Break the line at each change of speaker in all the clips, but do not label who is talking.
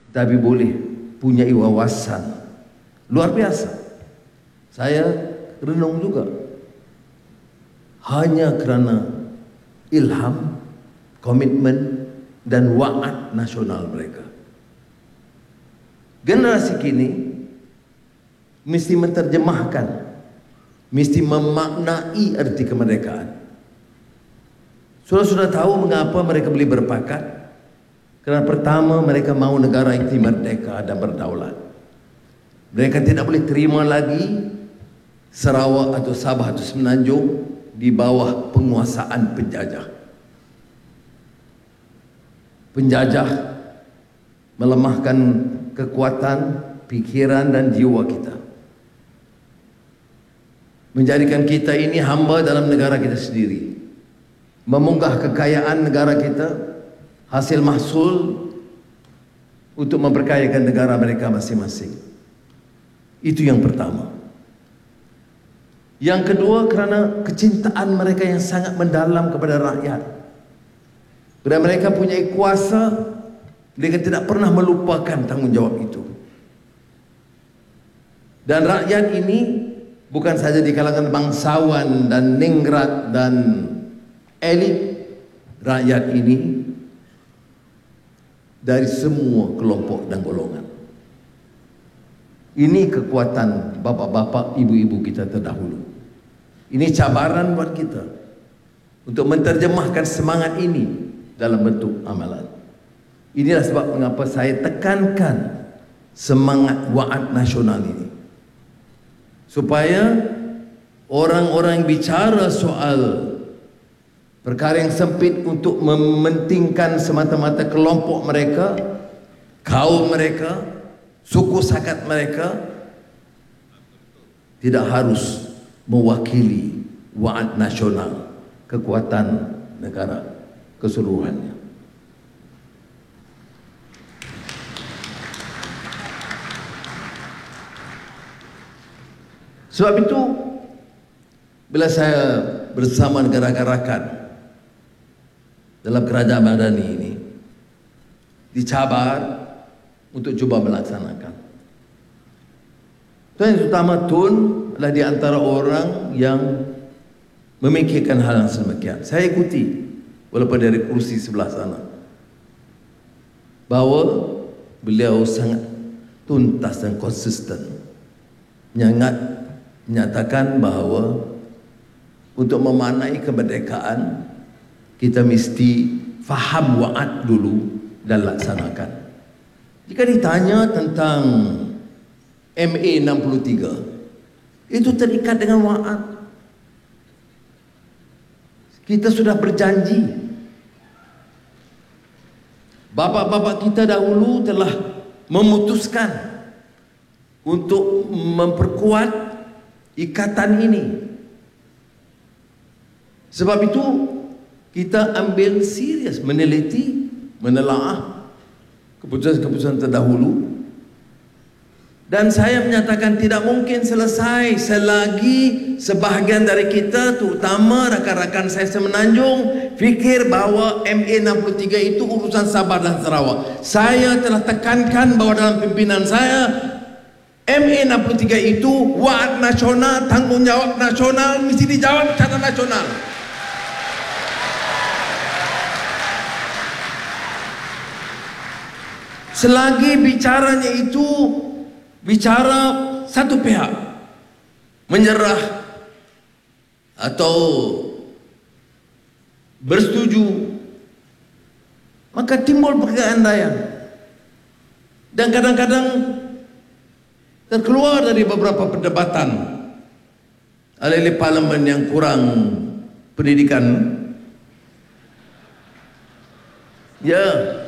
tapi boleh punya wawasan luar biasa. Saya renung juga, hanya kerana ilham, komitmen dan wa'ad nasional mereka. Generasi kini mesti menterjemahkan, mesti memaknai arti kemerdekaan. Sudah tahu mengapa mereka boleh berpakat? Kerana pertama, mereka mahu negara itu merdeka dan berdaulat. Mereka tidak boleh terima lagi Sarawak atau Sabah atau Semenanjung di bawah penguasaan penjajah. Penjajah melemahkan kekuatan, pikiran dan jiwa kita, menjadikan kita ini hamba dalam negara kita sendiri, memunggah kekayaan negara kita, hasil mahsul untuk memperkayakan negara mereka masing-masing. Itu yang pertama. Yang kedua, kerana kecintaan mereka yang sangat mendalam kepada rakyat. Bila mereka punya kuasa, mereka tidak pernah melupakan tanggungjawab itu. Dan rakyat ini bukan saja di kalangan bangsawan dan ningrat dan elit, rakyat ini dari semua kelompok dan golongan. Ini kekuatan bapak-bapak, ibu-ibu kita terdahulu. Ini cabaran buat kita untuk menterjemahkan semangat ini dalam bentuk amalan. Inilah sebab mengapa saya tekankan semangat wa'ad nasional ini, supaya orang-orang yang bicara soal perkara yang sempit untuk mementingkan semata-mata kelompok mereka, kaum mereka, suku sakat mereka, tidak harus mewakili wa'ad nasional, kekuatan negara keseluruhannya. Sebab itu, bila saya bersama negara-negara rakan dalam kerajaan Madani ini, dicabar untuk cuba melaksanakan. Tuan yang utama, Tun adalah di antara orang yang memikirkan hal yang sedemikian. Saya ikuti, walaupun dari kursi sebelah sana, bahawa beliau sangat tuntas dan konsisten menyatakan bahawa untuk memaknai kemerdekaan, kita mesti faham wa'ad dulu dan laksanakan. Jika ditanya tentang MA 63, itu terikat dengan wa'ad. Kita sudah berjanji. Bapak-bapak kita dahulu telah memutuskan untuk memperkuat ikatan ini. Sebab itu kita ambil serius, meneliti, menelaah keputusan-keputusan terdahulu. Dan saya menyatakan tidak mungkin selesai selagi sebahagian dari kita, terutama rakan-rakan saya Semenanjung, fikir bahawa MA 63 itu urusan Sabah dan Sarawak. Saya telah tekankan bahawa dalam pimpinan saya, MA 63 itu wa'ad nasional, tanggungjawab nasional, mesti dijawab secara nasional. Selagi bicaranya itu bicara satu pihak, menyerah atau bersetuju, maka timbul pergandaian dan kadang-kadang terkeluar dari beberapa perdebatan oleh parlimen yang kurang pendidikan. Ya,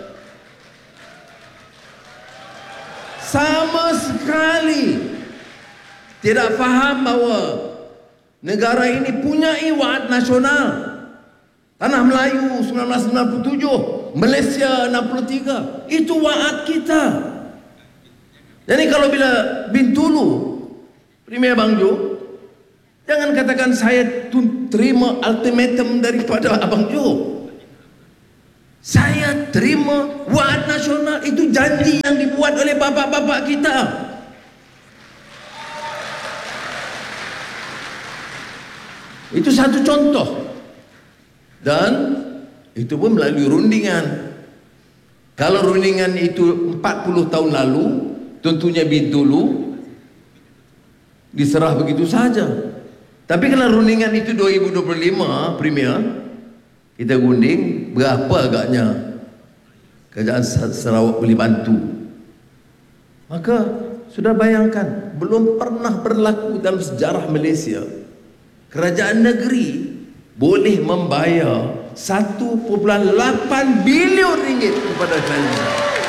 sama sekali tidak faham bahawa negara ini punya wa'ad nasional. Tanah Melayu 1997, Malaysia 63, itu wa'ad kita. Jadi kalau bila Bintulu, Premier Bang Jo, jangan katakan saya terima ultimatum daripada Abang Jo. Saya terima Wa'ad Nasional, itu janji yang dibuat oleh bapak-bapak kita. Itu satu contoh. Dan itu pun melalui rundingan. Kalau rundingan itu 40 tahun lalu, tentunya dulu diserah begitu saja. Tapi kalau rundingan itu 2025 Premier, kita gunding berapa agaknya kerajaan Sarawak boleh bantu. Maka sudah bayangkan, belum pernah berlaku dalam sejarah Malaysia kerajaan negeri boleh membayar 1.8 bilion ringgit kepada kerajaan.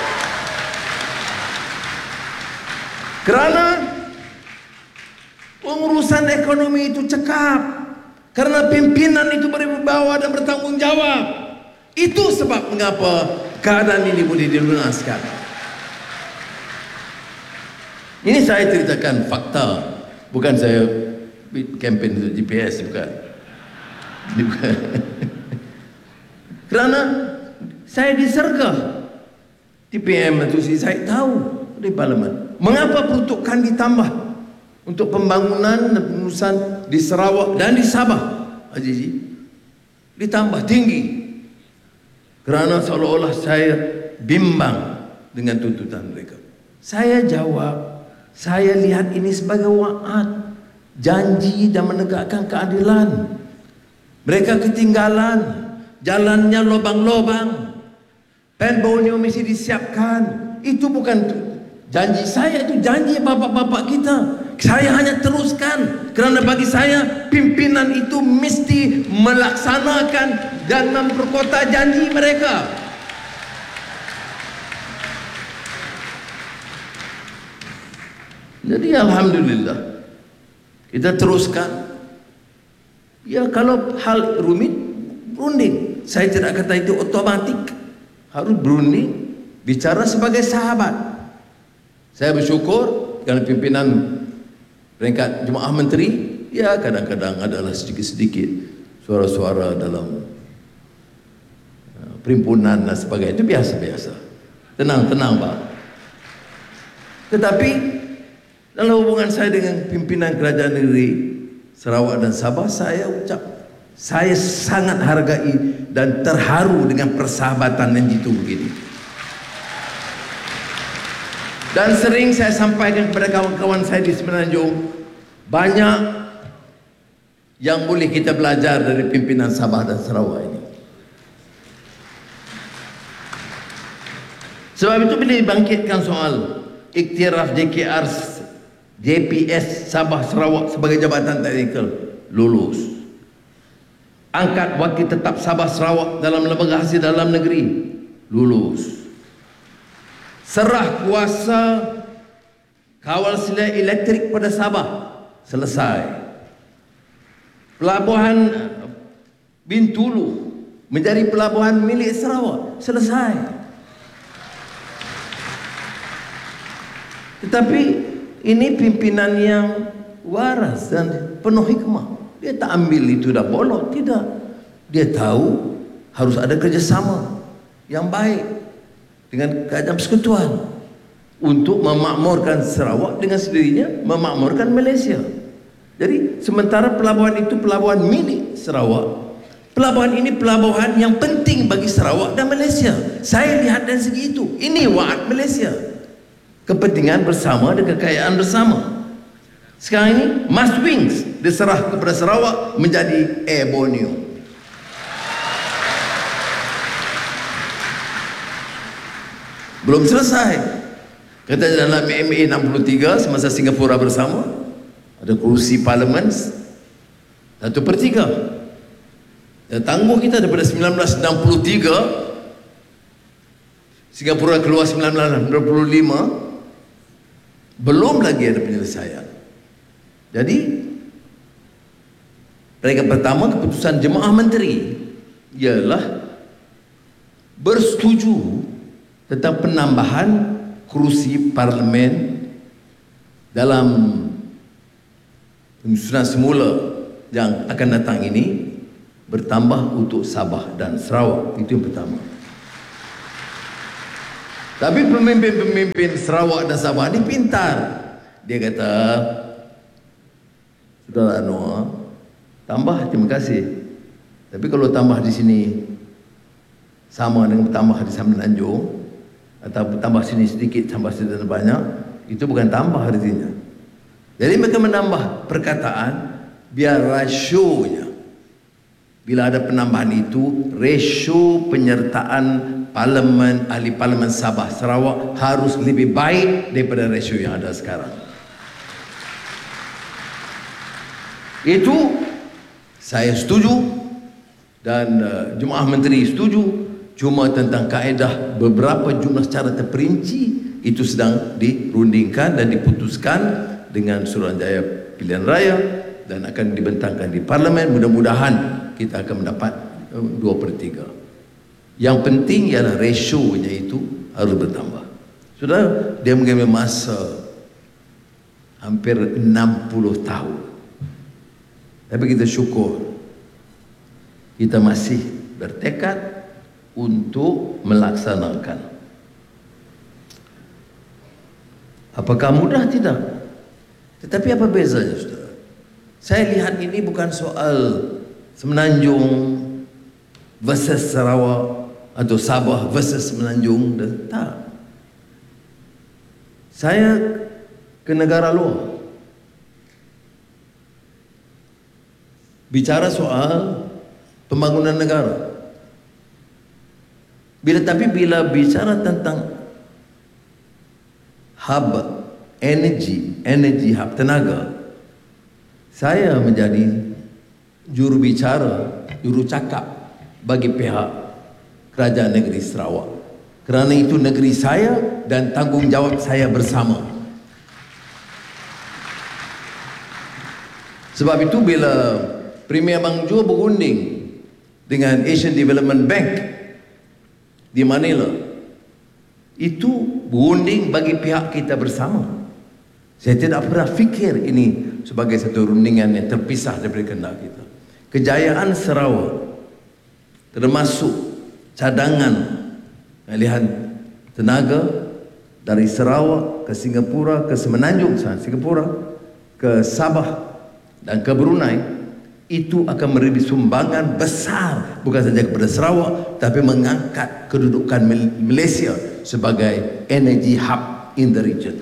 Kerana pengurusan ekonomi itu cekap, karena pimpinan itu berwibawa dan bertanggung jawab. Itu sebab mengapa keadaan ini boleh dilunaskan. Ini saya ceritakan fakta, bukan saya kempen untuk GPS, bukan. Kerana saya disergah TPM itu, saya tahu di Parlimen mengapa peruntukan ditambah untuk pembangunan dan pengurusan di Sarawak dan di Sabah, Haji, ditambah tinggi. Kerana seolah-olah saya bimbang dengan tuntutan mereka. Saya jawab, saya lihat ini sebagai wa'ad, janji dan menegakkan keadilan. Mereka ketinggalan, jalannya lobang-lobang, pen Borneo mesti disiapkan. Itu bukan janji saya, itu janji bapak-bapak kita. Saya hanya teruskan, kerana bagi saya pimpinan itu mesti melaksanakan dan memperkota janji mereka. Jadi alhamdulillah kita teruskan. Ya, kalau hal rumit, berunding. Saya tidak kata itu otomatik, harus berunding, bicara sebagai sahabat. Saya bersyukur kerana pimpinan peringkat Jemaah Menteri, ya kadang-kadang adalah sedikit-sedikit suara-suara dalam perimpunan dan sebagainya. Itu biasa-biasa. Tenang-tenang, Pak. Tetapi dalam hubungan saya dengan pimpinan kerajaan negeri Sarawak dan Sabah, saya ucap, saya sangat hargai dan terharu dengan persahabatan yang jitu begini. Dan sering saya sampaikan kepada kawan-kawan saya di Semenanjung, banyak yang boleh kita belajar dari pimpinan Sabah dan Sarawak ini. Sebab itu bila dibangkitkan soal iktiraf JPS Sabah Sarawak sebagai jabatan teknikal, lulus. Angkat wakil tetap Sabah Sarawak dalam lembaga hasil dalam negeri, lulus. Serah kuasa kawal selia elektrik pada Sabah, selesai. Pelabuhan Bintulu menjadi pelabuhan milik Sarawak, selesai. Tetapi ini pimpinan yang waras dan penuh hikmah. Dia tak ambil itu dah bolot, tidak. Dia tahu harus ada kerjasama yang baik dengan kerajaan persekutuan untuk memakmurkan Sarawak, dengan sendirinya memakmurkan Malaysia. Jadi sementara pelabuhan itu pelabuhan milik Sarawak, pelabuhan ini pelabuhan yang penting bagi Sarawak dan Malaysia. Saya lihat dari segi itu. Ini wa'ad Malaysia, kepentingan bersama dan kekayaan bersama. Sekarang ini Mas Wings diserah kepada Sarawak menjadi Air Borneo. Belum selesai. Kata dalam MA 63 semasa Singapura bersama, ada kerusi parlimen 1/3. Dan tangguh kita daripada 1963, Singapura keluar 1965, belum lagi ada penyelesaian. Jadi peringkat pertama, keputusan Jemaah Menteri ialah bersetuju tentang penambahan kerusi parlimen dalam penyusunan semula yang akan datang ini, bertambah untuk Sabah dan Sarawak. Itu yang pertama. Tapi pemimpin-pemimpin Sarawak dan Sabah ni pintar. Dia kata, Saudara Anwar, tambah, terima kasih. Tapi kalau tambah di sini sama dengan tambah di Semenanjung, atau tambah sini sedikit, tambah sini banyak, itu bukan tambah artinya. Jadi mereka menambah perkataan biar rasionya. Bila ada penambahan itu, rasio penyertaan parlimen, ahli parlimen Sabah Sarawak harus lebih baik daripada rasio yang ada sekarang. Itu saya setuju dan Jemaah Menteri setuju. Cuma tentang kaedah beberapa jumlah secara terperinci itu sedang dirundingkan dan diputuskan dengan Suruhanjaya Pilihan Raya dan akan dibentangkan di Parlimen. Mudah-mudahan kita akan mendapat 2/3. Yang penting ialah rasionya itu harus bertambah. Sudah, dia mengambil masa hampir 60 tahun. Tapi kita syukur kita masih bertekad untuk melaksanakan. Apakah mudah? Tidak. Tetapi apa bezanya, saudara? Saya lihat ini bukan soal Semenanjung versus Sarawak atau Sabah versus Semenanjung. Tak. Saya ke negara luar, bicara soal pembangunan negara. Bila bicara tentang hub energi hub tenaga, saya menjadi juru bicara, juru cakap bagi pihak Kerajaan Negeri Sarawak. Kerana itu negeri saya dan tanggungjawab saya bersama. Sebab itu bila Premier Bang Jo berunding dengan Asian Development Bank di Manila, itu berunding bagi pihak kita bersama. Saya tidak pernah fikir ini sebagai satu rundingan yang terpisah daripada kehendak kita. Kejayaan Sarawak termasuk cadangan pilihan tenaga dari Sarawak ke Singapura, ke Semenanjung, Singapura, ke Sabah dan ke Brunei, itu akan memberi sumbangan besar bukan saja kepada Sarawak, tapi mengangkat kedudukan Malaysia sebagai energy hub in the region.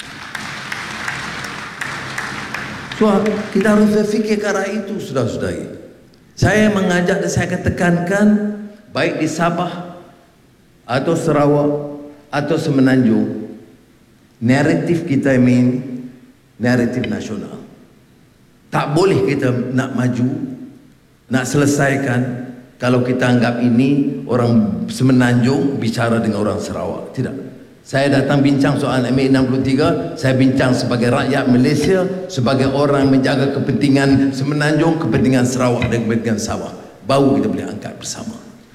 So, kita harus berfikir ke arah itu, saudara-saudari. Saya mengajak dan saya akan tekankan, baik di Sabah atau Sarawak atau Semenanjung, naratif kita ini naratif nasional. Tak boleh kita nak maju, nak selesaikan kalau kita anggap ini orang Semenanjung bicara dengan orang Sarawak. Tidak. Saya datang bincang soal MA63, saya bincang sebagai rakyat Malaysia, sebagai orang menjaga kepentingan Semenanjung, kepentingan Sarawak dan kepentingan Sabah. Baru kita boleh angkat bersama.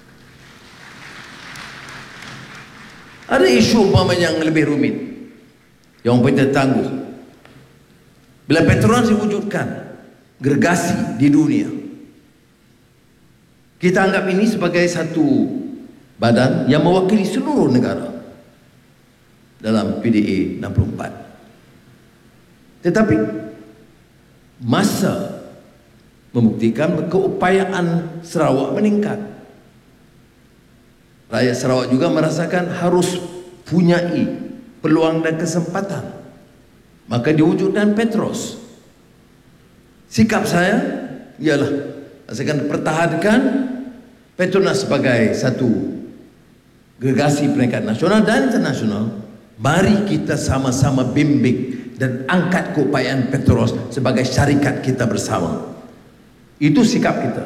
Ada isu umpama yang lebih rumit, yang kita tangguh. Bila Petronas diwujudkan, gergasi di dunia, kita anggap ini sebagai satu badan yang mewakili seluruh negara dalam PDA 64. Tetapi masa membuktikan keupayaan Sarawak meningkat. Rakyat Sarawak juga merasakan harus punyai peluang dan kesempatan. Maka diwujudkan Petros. Sikap saya ialah saya akan pertahankan Petronas sebagai satu gergasi peringkat nasional dan internasional. Mari kita sama-sama bimbing dan angkat keupayaan Petros sebagai syarikat kita bersama. Itu sikap kita.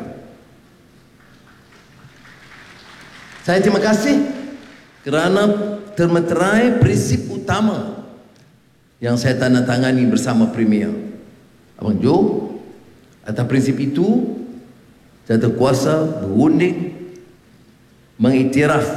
Saya terima kasih kerana termeterai prinsip utama yang saya tandatangani bersama Premier Abang Jo. Atas prinsip itu, saya terkuasa berunding mengiktiraf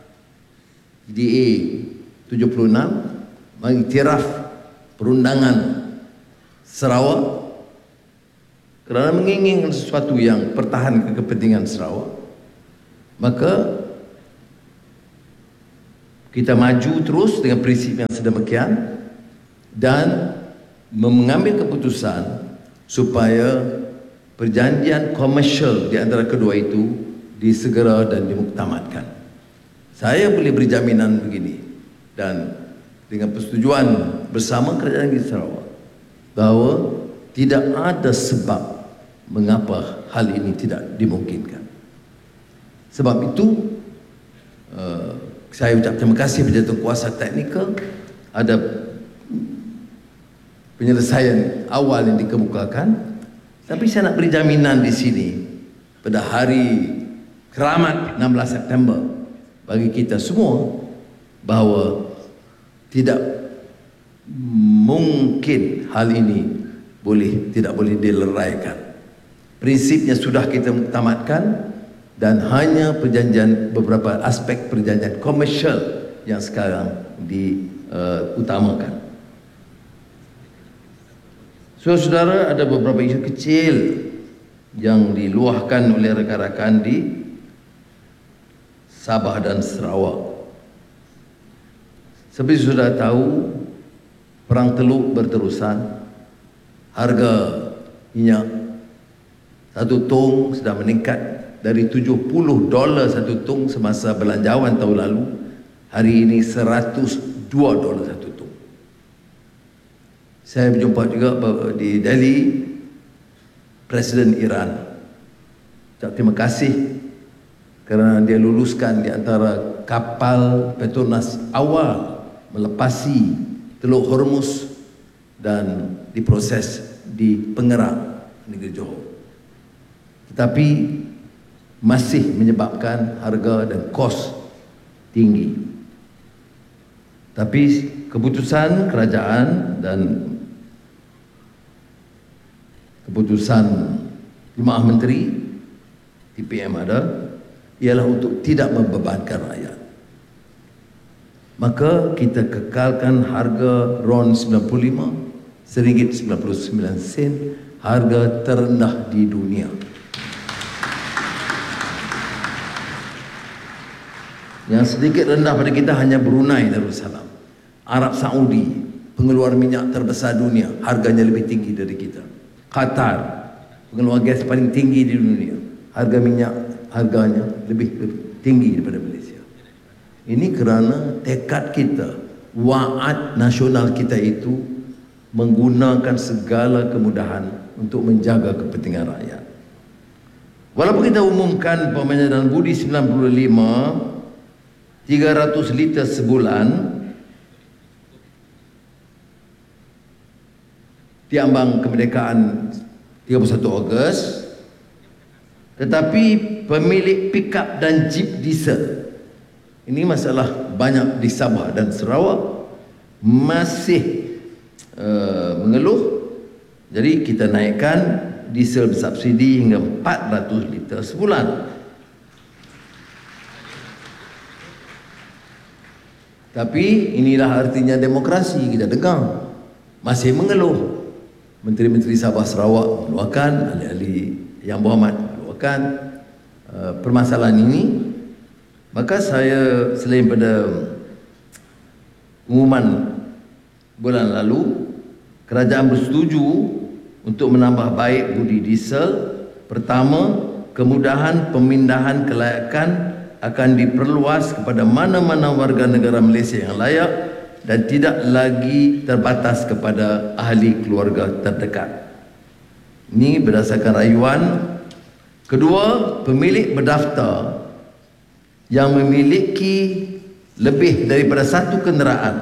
DA 76, mengiktiraf perundangan Sarawak kerana menginginkan sesuatu yang pertahankan kepentingan Sarawak. Maka kita maju terus dengan prinsip yang sedemikian dan mengambil keputusan supaya perjanjian komersial di antara kedua itu disegera dan dimuktamadkan. Saya boleh beri jaminan begini, dan dengan persetujuan bersama Kerajaan Negeri Sarawak, bahawa tidak ada sebab mengapa hal ini tidak dimungkinkan. Sebab itu saya ucap terima kasih kepada jawatan teknikal. Ada penyelesaian awal yang dikemukakan, tapi saya nak beri jaminan di sini pada hari keramat 16 September bagi kita semua bahawa tidak mungkin hal ini tidak boleh dileraikan. Prinsipnya sudah kita tamatkan, dan hanya perjanjian, beberapa aspek perjanjian komersial yang sekarang diutamakan. Saudara-saudara, ada beberapa isu kecil yang diluahkan oleh rakan-rakan di Sabah dan Sarawak. Seperti sudah tahu, perang teluk berterusan. Harga minyak satu tong sudah meningkat dari $70 satu tong semasa belanjawan tahun lalu. Hari ini $102 satu tong. Saya berjumpa juga di Delhi Presiden Iran. Terima kasih kerana dia luluskan di antara kapal Petronas awal melepasi Teluk Hormuz dan diproses di Pengerang, negeri Johor. Tetapi masih menyebabkan harga dan kos tinggi. Tapi keputusan kerajaan dan keputusan Jemaah Menteri TPM ada ialah untuk tidak membebankan rakyat. Maka kita kekalkan harga RON 95 RM1.99, harga terendah di dunia. Yang sedikit rendah pada kita hanya Brunei Darussalam. Arab Saudi, pengeluar minyak terbesar dunia, harganya lebih tinggi dari kita. Qatar, pengeluar gas paling tinggi di dunia, harga minyak harganya lebih tinggi daripada Malaysia. Ini kerana tekad kita, waad nasional kita itu menggunakan segala kemudahan untuk menjaga kepentingan rakyat. Walaupun kita umumkan umpamanya dalam Budi 95 300 liter sebulan diambang kemerdekaan 31 Ogos, tetapi pemilik pickup dan jeep diesel, ini masalah banyak di Sabah dan Sarawak, masih mengeluh. Jadi kita naikkan diesel bersubsidi hingga 400 liter sebulan. Tapi inilah artinya demokrasi. Kita dengar masih mengeluh. Menteri-menteri Sabah Sarawak mengeluarkan, ahli-ahli Yang Berhormat mengeluarkan permasalahan ini. Maka saya, selain pada pengumuman bulan lalu, kerajaan bersetuju untuk menambah baik budi diesel. Pertama, kemudahan pemindahan kelayakan akan diperluas kepada mana-mana warga negara Malaysia yang layak dan tidak lagi terbatas kepada ahli keluarga terdekat. Ini berdasarkan rayuan. Kedua, pemilik berdaftar yang memiliki lebih daripada satu kenderaan.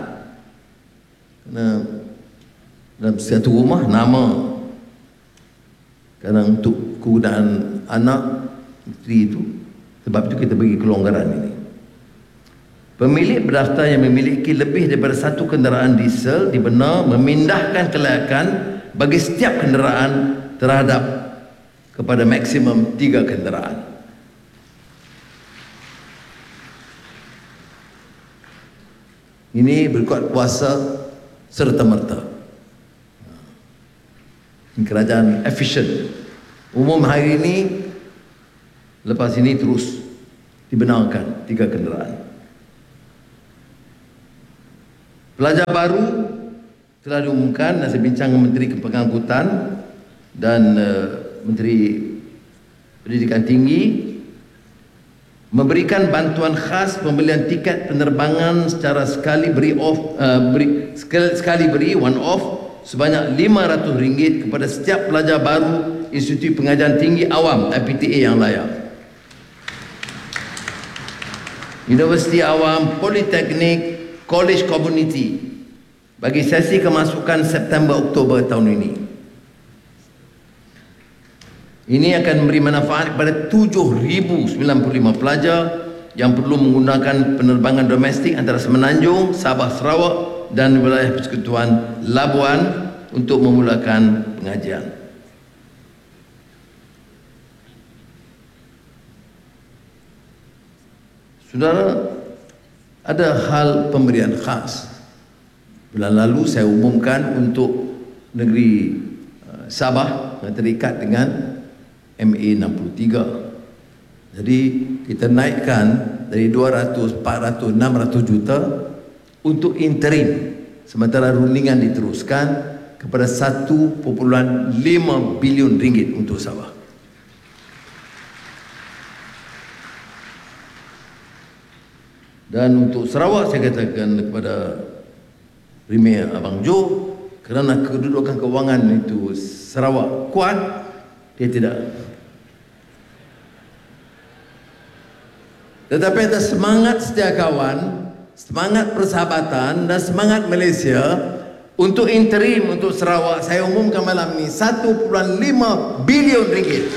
Dalam satu rumah, nama, kerana untuk kegunaan anak, isteri itu, sebab itu kita bagi kelonggaran ini. Pemilik berdaftar yang memiliki lebih daripada satu kenderaan diesel dibenar memindahkan kelayakan bagi setiap kenderaan terhadap kepada maksimum 3 kenderaan. Ini berkuat kuasa serta-merta. Kerajaan efisien. Umum hari ini, lepas ini terus dibenarkan 3 kenderaan. Pelajar baru telah diumumkan dan saya bincang dengan Menteri Pengangkutan dan Menteri Pendidikan Tinggi, memberikan bantuan khas pembelian tiket penerbangan secara sekali beri one off sebanyak RM500 kepada setiap pelajar baru Institut Pengajian Tinggi Awam IPTA yang layak. Universiti Awam, Politeknik, College Community bagi sesi kemasukan September-Oktober tahun ini. Ini akan memberi manfaat kepada 7,095 pelajar yang perlu menggunakan penerbangan domestik antara Semenanjung, Sabah, Sarawak dan wilayah Persekutuan Labuan untuk memulakan pengajian. Saudara, ada hal pemberian khas. Bulan lalu saya umumkan untuk negeri Sabah yang terikat dengan MA 63. Jadi kita naikkan dari 200, 400, 600 juta untuk interim, sementara rundingan diteruskan kepada 1.5 bilion ringgit untuk Sabah. Dan untuk Sarawak saya katakan kepada Premier Abang Jo, kerana kedudukan kewangan itu Sarawak kuat, dia tidak. Tetapi ada semangat setia kawan, semangat persahabatan dan semangat Malaysia untuk interim untuk Sarawak. Saya umumkan malam ini 1.5 bilion ringgit.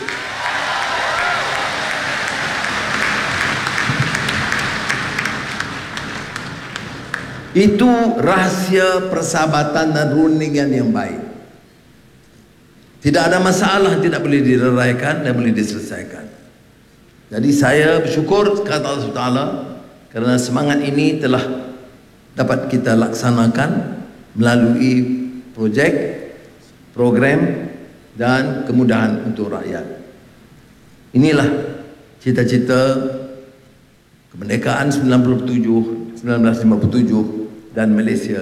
Itu rahsia persahabatan dan rundingan yang baik. Tidak ada masalah tidak boleh direraikan dan boleh diselesaikan. Jadi saya bersyukur kepada Allah SWT kerana semangat ini telah dapat kita laksanakan melalui projek, program dan kemudahan untuk rakyat. Inilah cita-cita kemerdekaan 1957 dan Malaysia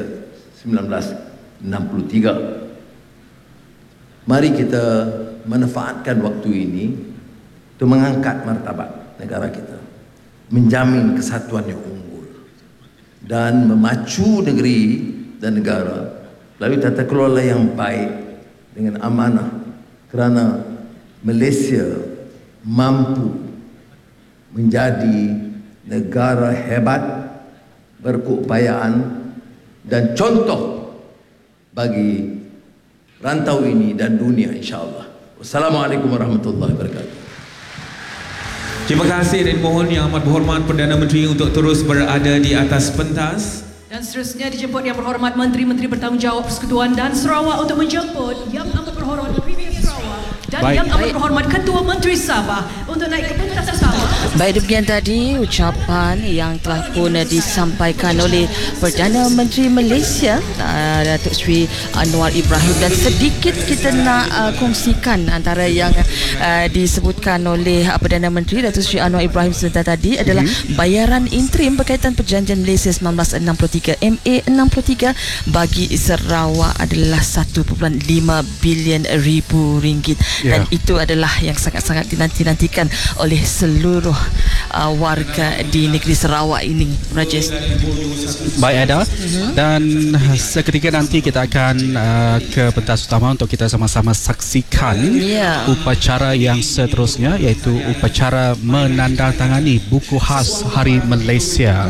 1963. Mari kita manfaatkan waktu ini untuk mengangkat martabat negara kita, menjamin kesatuan yang unggul dan memacu negeri dan negara melalui tata kelola yang baik dengan amanah, kerana Malaysia mampu menjadi negara hebat, berkeupayaan dan contoh bagi rantau ini dan dunia, insyaAllah. Wassalamualaikum warahmatullahi wabarakatuh.
Terima kasih dan mohon yang amat berhormat Perdana Menteri untuk terus berada di atas pentas.
Dan seterusnya dijemput yang berhormat Menteri-Menteri Bertanggungjawab Persekutuan dan Sarawak untuk menjemput yang amat berhormat Premier Sarawak dan yang amat berhormat Ketua Menteri Sabah untuk naik ke pentas pertama.
Baik, demikian tadi ucapan yang telah pun disampaikan oleh Perdana Menteri Malaysia Datuk Seri Anwar Ibrahim, dan sedikit kita nak kongsikan antara yang disebutkan oleh Perdana Menteri Datuk Seri Anwar Ibrahim sebentar tadi adalah bayaran interim berkaitan Perjanjian Malaysia 1963 MA 63 bagi Sarawak adalah 1.5 bilion ribu ringgit, dan itu adalah yang sangat-sangat dinanti-nantikan oleh seluruh warga di negeri Sarawak ini, Rajesh.
Baik, Ada. Dan seketika nanti kita akan ke pentas utama untuk kita sama-sama saksikan upacara yang seterusnya, iaitu upacara menandatangani buku khas Hari Malaysia.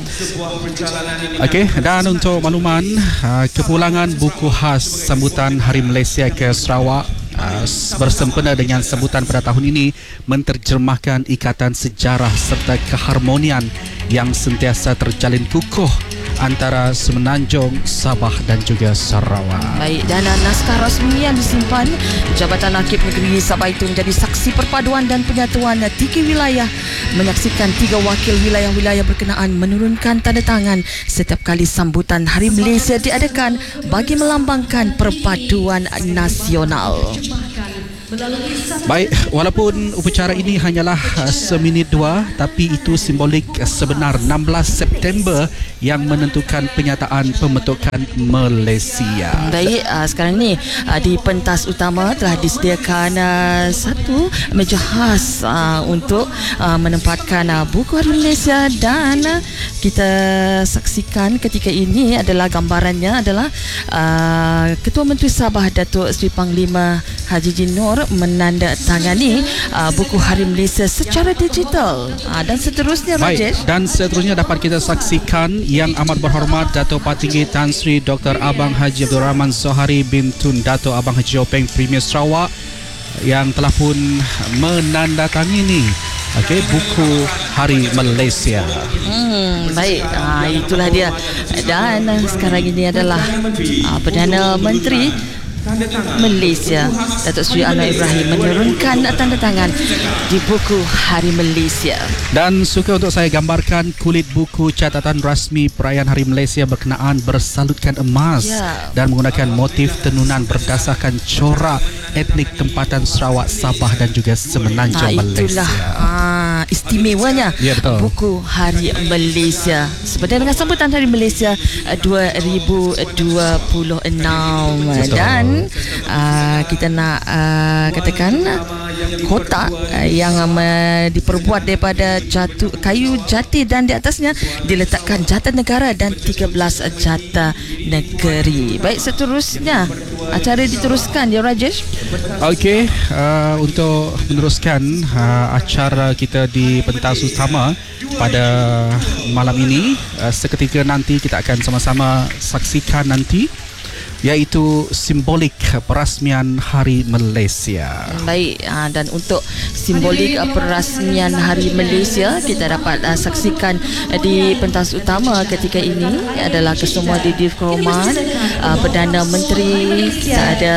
Okey, dan untuk makluman, kepulangan buku khas sambutan Hari Malaysia ke Sarawak bersempena dengan sambutan pada tahun ini menterjemahkan ikatan sejarah serta keharmonian yang sentiasa terjalin kukuh antara Semenanjung, Sabah dan juga Sarawak.
Baik, dan naskah rasmi yang disimpan Jabatan Arkib Negeri Sabah itu menjadi saksi perpaduan dan penyatuan 3 wilayah, menyaksikan 3 wakil wilayah-wilayah berkenaan menurunkan tanda tangan setiap kali sambutan Hari Malaysia diadakan bagi melambangkan perpaduan nasional.
melalui satu
Baik, walaupun upacara ini hanyalah seminit dua, tapi itu simbolik sebenar 16 September yang menentukan penyataan pembentukan Malaysia.
Baik, sekarang ni di pentas utama telah disediakan satu meja khas untuk menempatkan buku Hari Malaysia, dan kita saksikan ketika ini adalah gambarannya adalah Ketua Menteri Sabah Datuk Seri Panglima Haji Jin Noor menandatangani buku Hari Malaysia secara digital, dan seterusnya.
Baik,
Rajesh.
dan seterusnya dapat kita saksikan Yang Amat Berhormat Dato' Patinggi Tan Sri Dr. Abang Haji Abdul Rahman Zohari bin Tun Dato' Abang Haji Openg Premier Sarawak yang telah pun menandatangani buku Hari Malaysia.
Baik, itulah dia. Dan sekarang ini adalah Perdana Menteri Malaysia Datuk Seri Anwar Ibrahim menurunkan tanda tangan di buku Hari Malaysia.
Dan suka untuk saya gambarkan kulit buku catatan rasmi perayaan Hari Malaysia berkenaan bersalutkan emas dan menggunakan motif tenunan berdasarkan corak etnik tempatan Sarawak, Sabah dan juga Semenanjung Malaysia.
Itulah istimewanya buku Hari Malaysia sebenarnya dengan sambutan Hari Malaysia 2026. Dan kita nak katakan kotak yang diperbuat daripada kayu jati dan di atasnya diletakkan jata negara dan 13 jata negeri. Baik, seterusnya acara diteruskan ya Rajesh.
Okey, untuk meneruskan acara kita di pentas utama pada malam ini, seketika nanti kita akan sama-sama saksikan nanti, iaitu simbolik perasmian Hari Malaysia.
Baik, dan untuk simbolik perasmian Hari Malaysia kita dapat saksikan di pentas utama ketika ini adalah kesemua dihormat Perdana Menteri, kita ada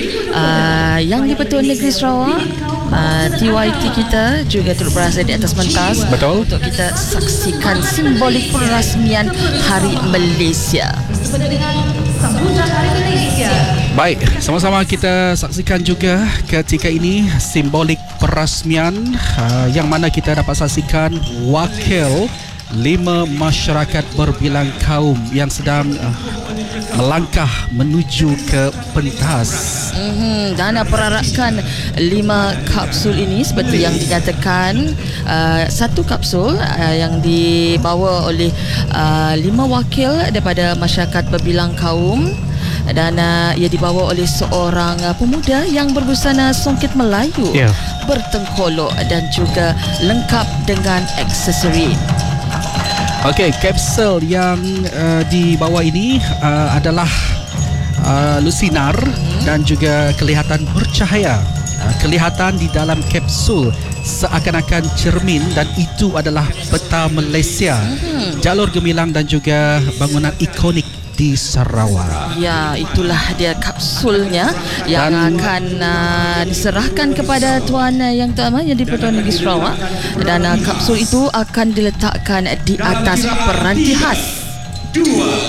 Yang di-Pertuan Negeri Sarawak, TYT kita juga turut berada di atas pentas.
Betul.
Untuk kita saksikan simbolik perasmian Hari Malaysia.
sambutan Hari Malaysia.
Baik, sama-sama kita saksikan juga ketika ini simbolik perasmian yang mana kita dapat saksikan wakil 5 masyarakat berbilang kaum yang sedang melangkah menuju ke pentas.
Dan perarakan 5 kapsul ini seperti yang dinyatakan, satu kapsul yang dibawa oleh 5 wakil daripada masyarakat berbilang kaum, dan ia dibawa oleh seorang pemuda yang berbusana songket Melayu, bertengkolok dan juga lengkap dengan aksesori.
Okey, kapsul yang dibawa ini adalah lusinar dan juga kelihatan bercahaya. Kelihatan di dalam kapsul seakan-akan cermin, dan itu adalah peta Malaysia, jalur gemilang dan juga bangunan ikonik di Sarawak.
Ya, itulah dia kapsulnya yang akan diserahkan kepada Tuan Yang Utama Yang di-Pertuan Negeri Sarawak, dan kapsul itu akan diletakkan di atas peranti khas.
2,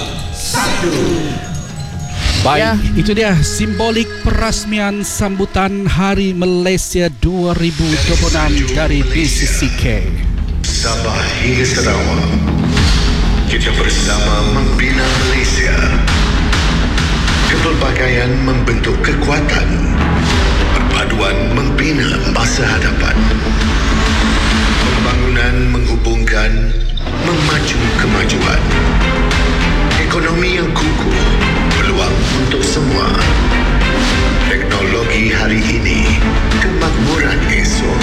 1.
Baik, itu dia simbolik perasmian sambutan Hari Malaysia 2026 dari BCCK.
Sabah hingga Sarawak, kita bersama membina Malaysia. Kepelbagaian membentuk kekuatan, perpaduan membina masa hadapan. Pembangunan menghubungkan, memacu kemajuan. Ekonomi yang kukuh, peluang untuk semua. Teknologi hari ini, kemakmuran esok.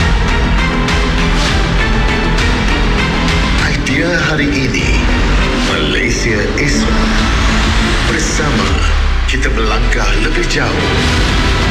Idea hari ini, Malaysia esok. Bersama kita melangkah lebih jauh.